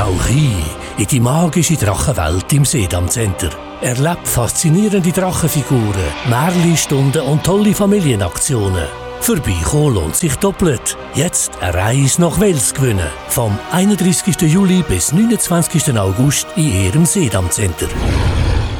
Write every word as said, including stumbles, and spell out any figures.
Tauch ein in die magische Drachenwelt im Sedam Center. Erlebt faszinierende Drachenfiguren, Märchenstunden und tolle Familienaktionen. Vorbeikommen lohnt sich doppelt. Jetzt eine Reise nach Wels gewinnen. Vom einunddreißigsten Juli bis neunundzwanzigsten August in Ihrem Sedam Center.